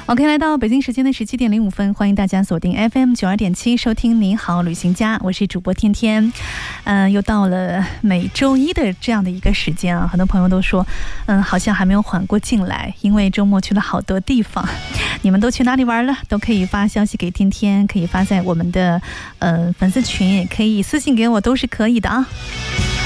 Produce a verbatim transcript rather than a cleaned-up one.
OK， 来到北京时间的十七点零五分，欢迎大家锁定 F M 九二点七收听你好旅行家，我是主播天天。嗯、呃，又到了每周一的这样的一个时间啊，很多朋友都说，嗯，好像还没有缓过劲来，因为周末去了好多地方。你们都去哪里玩了？都可以发消息给天天，可以发在我们的呃粉丝群，也可以私信给我，都是可以的啊。